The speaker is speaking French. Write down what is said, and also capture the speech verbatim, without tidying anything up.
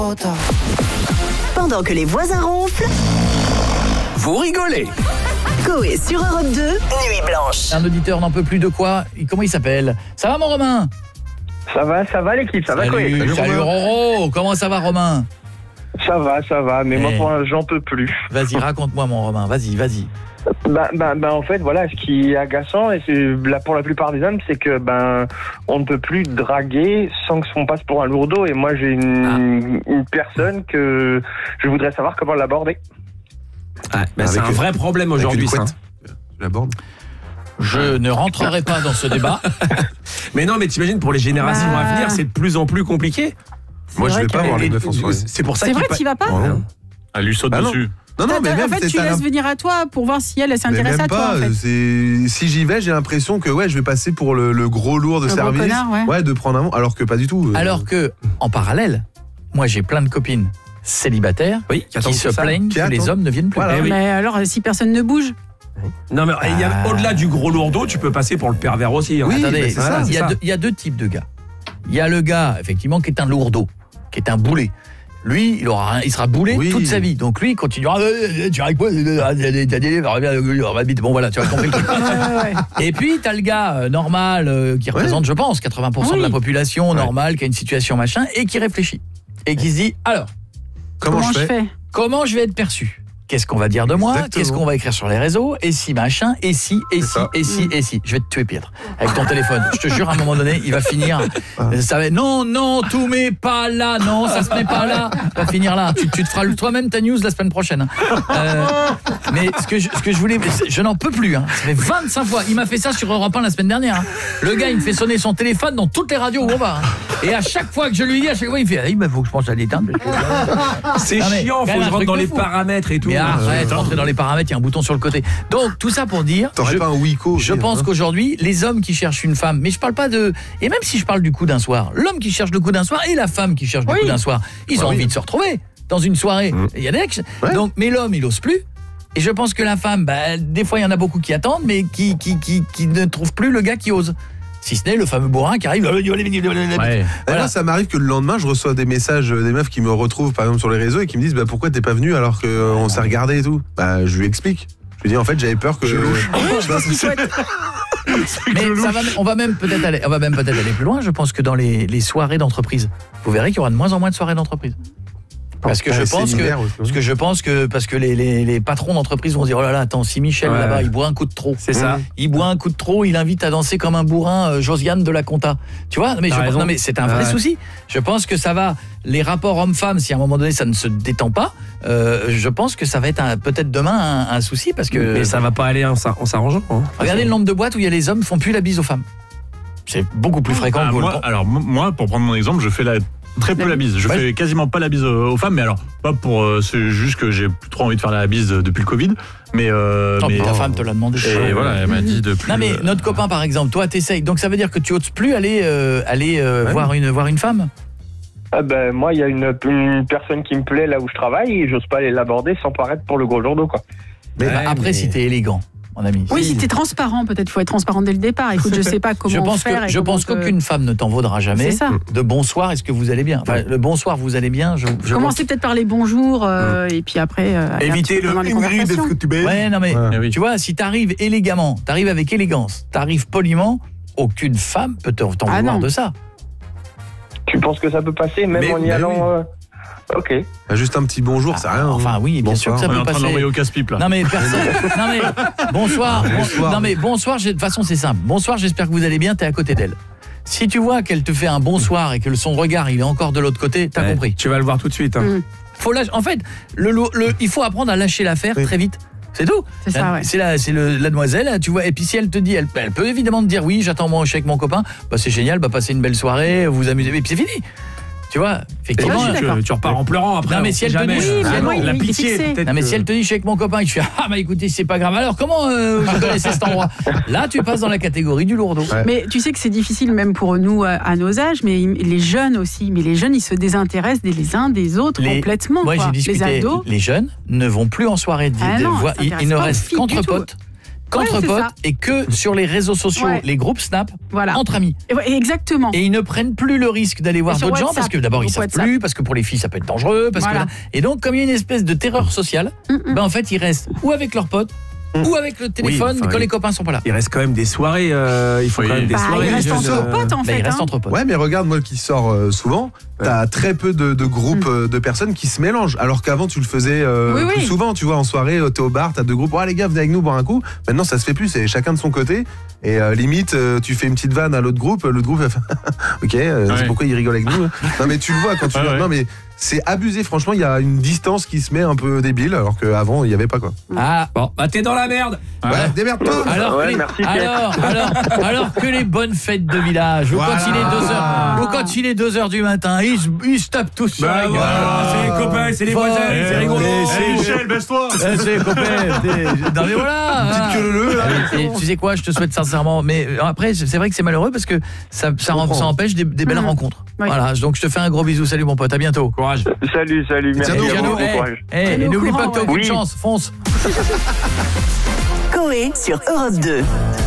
Pendant que les voisins ronflent, vous rigolez. Coé sur Europe deux, Nuit Blanche. Un auditeur n'en peut plus de quoi. Comment il s'appelle? Ça va mon Romain? Ça va, ça va l'équipe, ça va quoi? Salut, Salut, salut Roro. Comment ça va Romain? Ça va, ça va, mais Eh. moi pour l'instant, j'en peux plus. Vas-y, raconte-moi mon Romain, vas-y, vas-y. Ben, ben, ben, en fait, voilà, ce qui est agaçant, et c'est là pour la plupart des hommes, c'est que ben on ne peut plus draguer sans qu'on passe pour un lourdeau. Et moi, j'ai une, une personne que je voudrais savoir comment l'aborder. Ah, bah, c'est Avec- un vrai problème aujourd'hui, Avec une ça. couette. Je l'aborde. Je ne rentrerai pas dans ce débat. Mais non, mais t'imagines, pour les générations Bah. à venir, c'est de plus en plus compliqué. Moi, je vrai vais pas que- voir les Et- meufs en soirée. C'est pour ça C'est qu'il vrai, pa- tu vas pas? Oh, non. Elle lui saute Ah non. dessus. Non, non, mais T'as- même, en fait, c'est- tu t'as laisses l'im- venir à toi pour voir si elle, elle mais s'intéresse même à toi. pas, En fait. c'est... si j'y vais, j'ai l'impression que ouais, je vais passer pour le, le gros lourd de Le gros service. connard, ouais. de prendre un mot, alors que pas du tout. euh. Alors que, en parallèle, moi j'ai plein de copines célibataires Oui, qui attendent qui se que ça. plaignent Qui que les attendent. hommes ne viennent plus. Voilà. Eh oui. Mais alors, euh, si personne ne bouge, Non, mais il y a, au-delà du gros lourdeau, tu peux passer pour le pervers aussi. hein. Oui, Attendez, mais c'est ça, il y, a c'est deux- il y a deux types de gars. Il y a le gars, effectivement, qui est un lourdeau, qui est un boulet. Lui, il, aura, il sera boulé Oui. toute sa vie. Donc lui, il continuera. euh, Tu arrives quoi? Bon, voilà, tu as compris le truc. Et puis, t'as le gars euh, normal, euh, qui représente, je pense, quatre-vingts pour cent de Oui. la population, Ouais. normale, qui a une situation machin, et qui réfléchit. Et qui se dit, alors, comment, comment je je fais fais? comment je vais être perçu? Qu'est-ce qu'on va dire de moi? Exactement. Qu'est-ce qu'on va écrire sur les réseaux? Et si machin? Et si? Et C'est si? ça. Et si? Et si? Je vais te tuer, Pietre, avec ton téléphone. Je te jure, à un moment donné, il va finir. Ça va être, non, non, tout met pas là. Non, ça se met pas là. Ça va finir là. Tu, tu te feras toi-même ta news la semaine prochaine. Euh, mais ce que je, ce que je voulais, je n'en peux plus. Hein. Ça fait vingt-cinq fois. Il m'a fait ça sur Europe un la semaine dernière. Hein. Le gars, il me fait sonner son téléphone dans toutes les radios où on va. Hein. Et à chaque fois que je lui dis, à chaque fois, il me fait, ah, il bah, faut que je pense à l'éteindre. C'est Non, mais chiant, quand faut même que un je rentre truc dans de les fou. paramètres et tout. Mais arrête, Euh, rentrer dans les paramètres, il y a un bouton sur le côté. Donc, tout ça pour dire, T'aurais je, pas un Wiko je aussi, pense hein. qu'aujourd'hui, les hommes qui cherchent une femme, mais je parle pas de... Et même si je parle du coup d'un soir, l'homme qui cherche le coup d'un soir et la femme qui cherche le Oui. coup d'un soir, ils Ouais, ont oui. envie de se retrouver dans une soirée. Mmh. Il y a des ex. Ouais. Donc, mais l'homme, il ose plus. Et je pense que la femme, bah, des fois, il y en a beaucoup qui attendent, mais qui, qui, qui, qui ne trouvent plus le gars qui ose. Si ce n'est le fameux bourrin qui arrive... Ouais. Et Voilà. Moi, ça m'arrive que le lendemain, je reçois des messages euh, des meufs qui me retrouvent, par exemple, sur les réseaux et qui me disent bah, pourquoi t'es pas venu alors qu'on s'est regardé et tout. Bah, je lui explique. Je lui dis en fait, j'avais peur que. Je Mais ça va, on va même peut-être aller, on va même peut-être aller plus loin. Je pense que dans les, les soirées d'entreprise, vous verrez qu'il y aura de moins en moins de soirées d'entreprise. Parce que je pense que, parce que je pense que parce que les, les, les patrons d'entreprise vont se dire oh là là attends si Michel Ouais. là-bas il boit un coup de trop, C'est ça. il boit un coup de trop, il invite à danser comme un bourrin euh, Josiane de la Compta. Tu vois mais, T'as je, raison. non, mais c'est un vrai Ouais. souci. Je pense que ça va les rapports hommes-femmes si à un moment donné ça ne se détend pas. Euh, je pense que ça va être un- peut-être demain un, un souci parce que Mais ça va pas aller en s'ar- en s'arrangeant. hein. regardez le nombre de boîtes où il y a les hommes font plus la bise aux femmes. C'est beaucoup plus fréquent Ah, que vous le moi, pensez. alors m- moi, pour prendre mon exemple, je fais la, très peu la bise. Je Ouais. fais quasiment pas la bise aux, aux femmes, mais alors pas pour. euh, c'est juste que j'ai plus trop envie de faire la bise depuis le Covid. Mais, euh, Tant mais pis, ta femme te l'a demandé. et voilà, elle m'a dit de plus. Non mais euh, notre copain par exemple, toi t'essayes, donc ça veut dire que tu oses plus aller euh, aller euh, Ouais. voir une voir une femme. Ah ben, moi, il y a une, une personne qui me plaît là où je travaille et j'ose pas aller l'aborder sans paraître pour le gros lourdeau, quoi. Mais Ouais, bah, après mais- si t'es élégant, mon ami. oui, si t'es transparent, peut-être faut être transparent dès le départ. Écoute, je sais pas comment je pense faire. que et je comment pense te- qu'aucune femme ne t'en vaudra jamais. C'est ça. De bonsoir, est-ce que vous allez bien? Enfin, le bonsoir, vous allez bien. Je, je Commencer peut-être par les bonjours euh, et puis après euh, aller un Éviter petit peu le dans les Ingrid, est-ce conversations. que tu baises Ouais, non mais Ouais. eh oui. tu vois, si t'arrives élégamment, t'arrives avec élégance, t'arrives poliment, aucune femme peut te- t'en Ah vouloir non. de ça. Tu penses que ça peut passer même Mais- en y mais allant oui. euh, Ok. Bah, juste un petit bonjour, c'est rien. Enfin hein. oui, bien sûr que ça On est peut en train de passer. l'envoyer au casse-pipe là. Non mais personne. Non mais bonsoir. bon- Bonsoir. Non mais bonsoir. j'ai- De toute façon c'est simple. Bonsoir. J'espère que vous allez bien. T'es à côté d'elle. Si tu vois qu'elle te fait un bonsoir et que son regard il est encore de l'autre côté, t'as Ouais, compris. Tu vas le voir tout de suite. hein. Mm. Faut lâcher. En fait, le, le, le- il faut apprendre à lâcher l'affaire Oui. très vite. C'est tout. C'est ça, ouais. C'est la, c'est le, la demoiselle, tu vois. Et puis si elle te dit, elle, elle peut évidemment te dire oui, j'attends moi chez avec mon copain. Bah c'est génial, bah passez une belle soirée, vous amusez. Et puis c'est fini. Tu vois, effectivement. je suis tu, d'accord. tu repars en pleurant après. Non, mais on si sait elle te jamais. dit- Oui, mais Ah moi, non, il la est pitié, fixé. peut-être. Non mais que- si elle te dit je suis avec mon copain et que je fais ah bah écoutez c'est pas grave alors comment euh, je connaissais cet endroit là tu passes dans la catégorie du lourdeau. Ouais. Mais tu sais que c'est difficile même pour nous euh, à nos âges, mais ils- les jeunes aussi. Mais les jeunes, ils se désintéressent des les uns des autres Les- complètement. Moi quoi. j'ai discuté Les ados. les jeunes ne vont plus en soirée de, Ah de non, voir- ça ils, s'intéresse ils ne pas aux restent filles qu'entre du tout. potes qu'entre Ouais, c'est potes ça. et que sur les réseaux sociaux, Ouais. les groupes Snap, Voilà. entre amis. Et ouais, Exactement. Et ils ne prennent plus le risque d'aller voir sur d'autres gens WhatsApp, parce que d'abord ils groupe savent WhatsApp. plus, parce que pour les filles ça peut être dangereux, parce Voilà. que et donc comme il y a une espèce de terreur sociale, Mm-mm. ben en fait ils restent ou avec leurs potes Mm. ou avec le téléphone enfin, quand oui. les copains sont pas là. Il reste quand même des soirées, euh, il faut Oui. quand même des Bah, soirées. il reste les entre jeunes, euh, potes en Ben, fait. ils restent hein. entre potes. Ouais, mais regarde, moi qui sors euh, souvent, t'as très peu de, de groupes euh, de personnes qui se mélangent. Alors qu'avant, tu le faisais euh, Oui, oui. plus souvent. Tu vois, en soirée, euh, t'es au bar, t'as deux groupes. Ouais, les gars, venez avec nous boire un coup. Maintenant, ça se fait plus. C'est chacun de son côté. Et euh, limite, euh, tu fais une petite vanne à l'autre groupe. L'autre groupe, elle fait ok, euh, Ouais. c'est pourquoi il rigole avec nous. Non, mais tu le vois quand tu. Ouais, ouais. Non, mais c'est abusé. Franchement, il y a une distance qui se met un peu débile. Alors qu'avant, il n'y avait pas quoi. Ah, Bon, bah t'es dans la merde. Ouais, démerde-toi. alors, Ouais, que les, merci, Pierre. alors, alors, alors que les bonnes fêtes de village, ou Voilà. quand il est deux heures, ou quand il est deux heures du matin, ils, se- ils se tapent tous sur Bah la gueule. voilà, c'est les copains, c'est les Bon, voisins, eh, c'est rigolo. mais c'est- Eh, Michel, baisse-toi. Eh, c'est les copains, des- non mais voilà. Petite hein. queue leu, là. Et tu sais quoi, je te souhaite sincèrement, mais euh, après c'est vrai que c'est malheureux parce que ça, ça, rend- ça empêche des, des belles Mhm. rencontres. Oui. Voilà, donc je te fais un gros bisou, salut mon pote, à bientôt. Courage. Salut, salut, merci. Tiens-nous, à vous, tiens-nous, bon eh, courage. eh, et Tiens-nous au n'oublie pas courant, que t'as ouais. aucune Oui. chance, fonce. Coé sur Europe deux.